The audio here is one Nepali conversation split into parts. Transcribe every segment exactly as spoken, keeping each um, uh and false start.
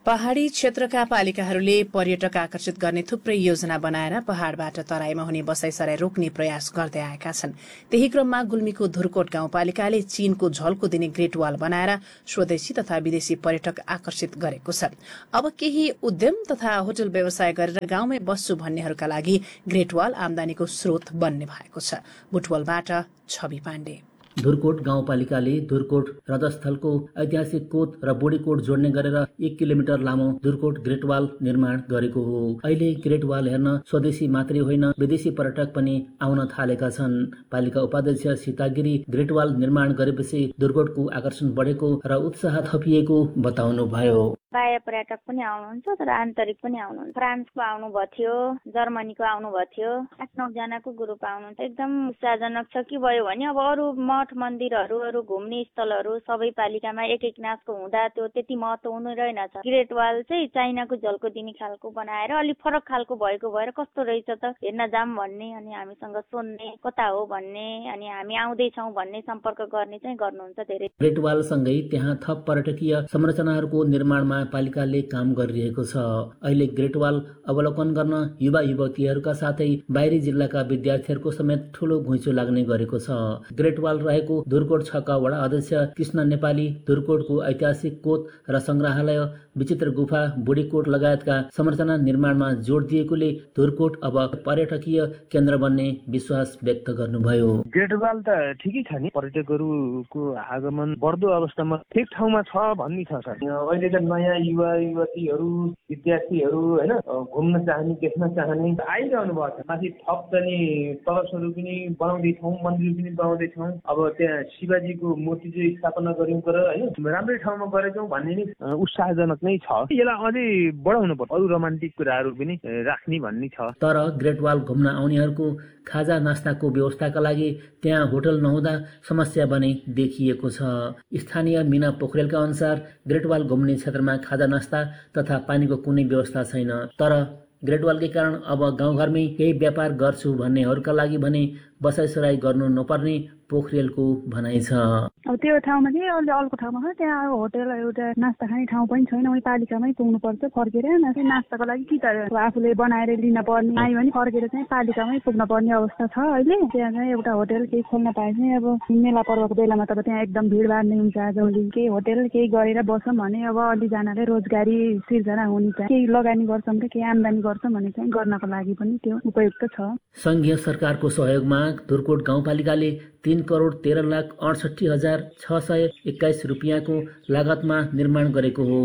पहाड़ी क्षेत्रका पालिकाहरूले पर्यटक आकर्षित गर्ने थुप्रै योजना बनाएर पहाड़बाट तराईमा हुने बसाइसराई रोक्ने प्रयास गर्दै आएका छन्। त्यही क्रममा गुल्मीको धुरकोट गाउँपालिकाले चीनको झल्को दिने ग्रेट वाल बनाएर स्वदेशी तथा विदेशी पर्यटक आकर्षित गरेको छ। अब केही उद्यम तथा होटल व्यवसाय गरेर गाउँमै बस्छु भन्नेहरूका लागि ग्रेट वाल आमदानीको स्रोत बन्ने भएको छ। बुटवलबाट छवि पाण्डे। धुरकोट गाउँपालिकाले धुरकोट रजस्थलको ऐतिहासिक कोत र बोडीकोट जोड्ने गरेर एक किलोमिटर लामो धुरकोट ग्रेट वाल निर्माण गरेको हो। अहिले ग्रेट वाल हेर्न स्वदेशी मात्रै होइन विदेशी पर्यटक पनि आउन थालेका छन्। पालिका उपाध्यक्ष सीता गिरी ग्रेट वाल निर्माण गरेपछि धुरकोटको आकर्षण बढेको र उत्साह थपिएको बताउनु भयो। बाह्य पर्यटक पनि आउनुहुन्छ तर आन्तरिक पनि आउनुहुन्छ। फ्रान्सको आउनु भएको थियो, जर्मनीको आउनु भएको थियो, आठ नौ जनाको ग्रुप आउनुहुन्छ। एकदम उत्साहजनक छ। के भयो भने अब अरू मठ मन्दिरहरू अरू घुम्ने स्थलहरू सबै पालिकामा एक एक नाचको हुँदा त्यो त्यति महत्त्व हुनु रहेनछ। ग्रेट वाल चाहिँ चाइनाको झल्को दिने खालको बनाएर अलिक फरक खालको भएको भएर कस्तो रहेछ त हेर्न जाम भन्ने अनि हामीसँग सोध्ने कता हो भन्ने अनि हामी आउँदैछौँ भन्ने सम्पर्क गर्ने चाहिँ गर्नुहुन्छ धेरै। ग्रेट वाल सँगै त्यहाँ थप पर्यटकीय संरचनाहरूको निर्माणमा पालिकाले काम गरिरहेको छ। अहिले ग्रेट वाल अवलोकन गर्न युवा युवतीहरूका साथै बाहिरी जिल्लाका विद्यार्थीहरूको समेत ठूलो घुइँचो लाग्ने गरेको छ। ग्रेट वाल रहेको धुरकोट छका वडा अध्यक्ष कृष्ण नेपाली धुरकोटको ऐतिहासिक कोत र संग्रहालय, विचित्र गुफा, बुढीकोट लगायतका संरचना निर्माणमा जोड दिएकोले धुरकोट अब पर्यटकीय केन्द्र बन्ने विश्वास व्यक्त गर्नुभयो। ग्रेट वाल त ठिकै छ नि, पर्यटकहरूको आगमन बढ्दो अवस्थामा ठिक ठाउँमा छ भन्ने छ सर। अहिले त नयाँ युवा युवतीहरू विद्यार्थीहरू होइन घुम्न चाहने देख्न चाहने आइरहनु भएको छ। माथि थप पनि तलसहरू पनि बनाउँदैछौँ, मन्दिर पनि बनाउँदैछौँ। अब त्यहाँ शिवजीको मूर्ति चाहिँ स्थापना गऱ्यौँ तर होइन राम्रै ठाउँमा गरेछौँ भन्ने नि उत्साहजनक नै छ। यसलाई अझै बढाउनु पर्छ, अरू रोमान्टिक कुराहरू पनि राख्ने भन्ने छ। तर ग्रेट वाल घुम्न आउनेहरूको खाजा नास्ताको व्यवस्थाका लागि त्यहाँ होटल नहुँदा समस्या बने देखिएको छ। स्थानीय मिना पोखरेलका अनुसार ग्रेट वाल घुम्ने क्षेत्रमा खाजा नास्ता तथा पानीको कुनै व्यवस्था छैन। तर ग्रेट वालकै कारण अब गाउँघरमै केही व्यापार गर्छु भन्नेहरूका लागि भने बसाइसराई गर्नु नपर्ने पोखरेलको भनाइ छ। अब त्यो ठाउँमा चाहिँ अलि अर्को ठाउँमा छ, त्यहाँ अब होटेल एउटा नास्ता खाने ठाउँ पनि छैन। उही पालिकामै पुग्नु पर्छ फर्केर। नास्ताको लागि कि त आफूले बनाएर लिन पर्ने आयो भने फर्केर चाहिँ पालिकामै पुग्न पर्ने अवस्था छ। अहिले त्यहाँ चाहिँ एउटा होटेल केही खोल्न पाए चाहिँ अब मेला पर्वको बेलामा त त्यहाँ एकदम भिडभाड नै हुन्छ। आजभोलि केही होटेल केही गरेर बसौँ भने अब अलिजनाले रोजगारी सिर्जना हुने चाहिँ केही लगानी गर्छौँ र केही आम्दानी गर्छौँ भने चाहिँ गर्नको लागि पनि त्यो उपयुक्त छ। संघीय सरकारको सहयोगमा धुरकोट गाउँपालिकाले तीन करोड तेह्र लाख अडसठी हजार छ सय एक्काइस रुपियाँको लागतमा निर्माण गरेको हो।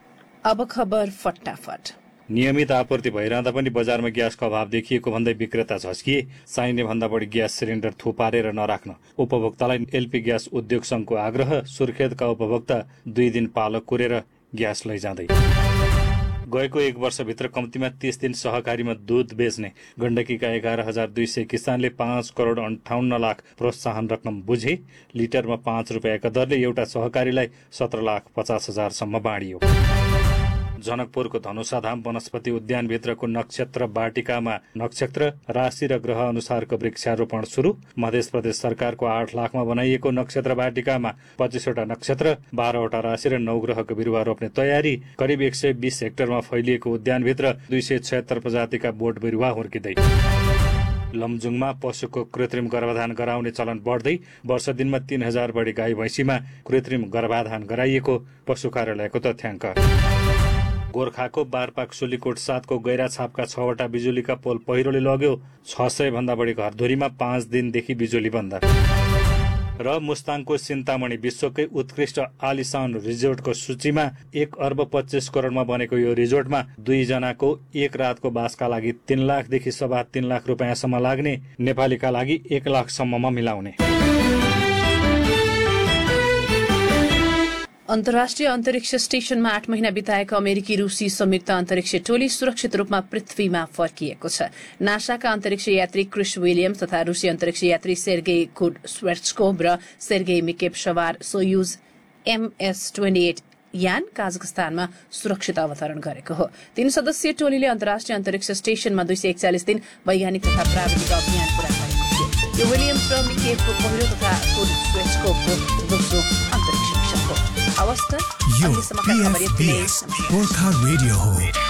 अब खबर फटाफट। नियमित आपूर्ति भइरहँदा पनि बजारमा ग्यासको अभाव देखिएको भन्दै विक्रेता झस्किए। चाहिने भन्दा बढी ग्यास सिलिन्डर थुपारेर नराख्न उपभोक्तालाई एलपी ग्यास उद्योग संघको आग्रह। सुर्खेतका उपभोक्ता दुई दिन पालो कुरेर ग्यास लैजाँदै। गएको एक वर्षभित्र कम्तीमा तीस दिन सहकारीमा दूध बेच्ने गण्डकीका एघार हजार दुई सय किसानले पाँच करोड अन्ठाउन्न लाख प्रोत्साहन रकम बुझे। लिटरमा पाँच रुपियाँका दरले एउटा सहकारीलाई सत्र लाख पचास हजारसम्म बाँडियो। जनकपुरको धनुषाधाम वनस्पति उद्यानभित्रको नक्षत्र वाटिकामा नक्षत्र राशि र ग्रह अनुसारको वृक्षारोपण सुरु। मध्य प्रदेश सरकारको आठ लाखमा बनाइएको नक्षत्र वाटिकामा पच्चीसवटा नक्षत्र, बाह्रवटा राशि र नौ ग्रहको बिरुवा रोप्ने तयारी। करिब एक सय बीस हेक्टरमा फैलिएको उद्यानभित्र दुई सय छयत्तर प्रजातिका बोट बिरुवा हुर्किँदै। लमजुङमा पशुको कृत्रिम गर्भाधान गराउने चलन बढ्दै। वर्ष दिनमा तीन हजार बढी गाई भैँसीमा कृत्रिम गर्भाधान गराइएको पशु कार्यालयको तथ्याङ्क। गोर्खाको बारपाक सुलीकोट सातको गैराछापका छवटा बिजुलीका पोल पहिरोले लग्यो। छ सय भन्दा बढी घरधुरीमा पाँच दिनदेखि बिजुली बन्द। र मुस्ताङको सिन्तामणी विश्वकै उत्कृष्ट आलिसान रिजोर्टको सूचीमा एक अर्ब पच्चीस करोडमा बनेको यो रिजोर्टमा दुईजनाको एक रातको बासका लागि तीन लाखदेखि सवा तीन लाख रुपियाँसम्म लाग्ने, नेपालीका लागि एक लाखसम्ममा मिलाउने। अन्तर्राष्ट्रिय अन्तरिक्ष स्टेशनमा आठ महिना बिताएका अमेरिकी रूसी संयुक्त अन्तरिक्ष टोली सुरक्षित रूपमा पृथ्वीमा फर्किएको छ। नासाका अन्तरिक्ष यात्री क्रिस विलियम्स तथा रूसी अन्तरिक्ष यात्री सेर्गेई कुड्स्वेट्स्कोभ र सेर्गेई मिकेभ सवार सोयुज एमएस अठाइस यान काजाखस्तानमा सुरक्षित अवतरण गरेको हो। तीन सदस्यीय टोलीले अन्तर्राष्ट्रिय अन्तरिक्ष स्टेशनमा दुई सय एकचालिस दिन वैज्ञानिक तथा प्राविधिक अभियान पूरा गरेको थियो। यो विलियम्स र मिकेभको पहिलो तथा कुड्स्वेट्स्कोभको दोस्रो अन्तरिक्ष मिशन हो। हवस् त, अहिलेसम्मका खबर यति नै। गोर्खा रेडियो हो।